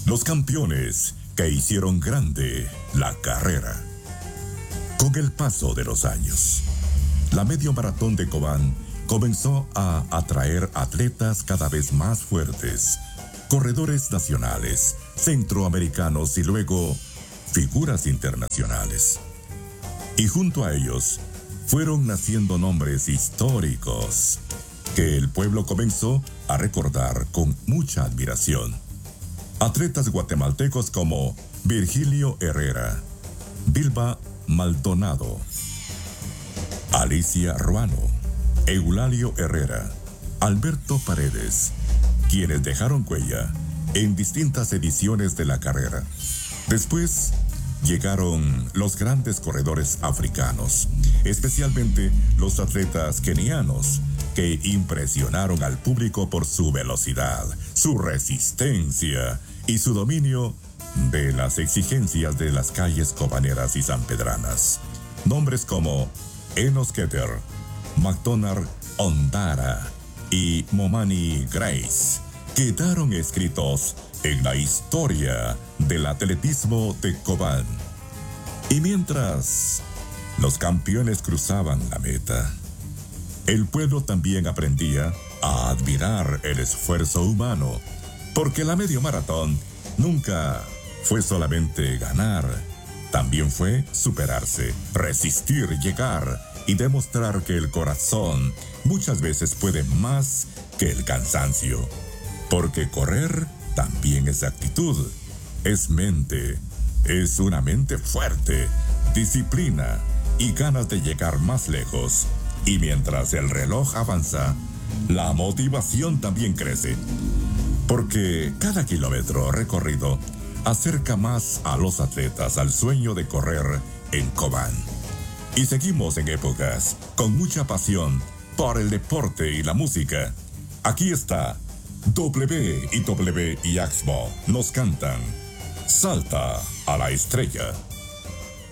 Los campeones que hicieron grande la carrera. Con el paso de los años, la medio maratón de Cobán comenzó a atraer atletas cada vez más fuertes, corredores nacionales, centroamericanos y luego figuras internacionales. Y junto a ellos fueron naciendo nombres históricos que el pueblo comenzó a recordar con mucha admiración. Atletas guatemaltecos como Virgilio Herrera, Vilma Maldonado, Alicia Ruano, Eulalio Herrera, Alberto Paredes, quienes dejaron huella en distintas ediciones de la carrera. Después llegaron los grandes corredores africanos, especialmente los atletas kenianos, que impresionaron al público por su velocidad, su resistencia y su dominio de las exigencias de las calles cobaneras y sanpedranas. Nombres como Enos Keter, McDonald Ondara y Momani Grace quedaron escritos en la historia del atletismo de Cobán. Y mientras los campeones cruzaban la meta, el pueblo también aprendía a admirar el esfuerzo humano, porque la medio maratón nunca fue solamente ganar, también fue superarse, resistir, llegar y demostrar que el corazón muchas veces puede más que el cansancio, porque correr también es actitud, es mente, es una mente fuerte, disciplina y ganas de llegar más lejos. Y mientras el reloj avanza, la motivación también crece, porque cada kilómetro recorrido acerca más a los atletas al sueño de correr en Cobán. Y seguimos en épocas con mucha pasión por el deporte y la música. Aquí está W y W y Axmo nos cantan Salta a la estrella.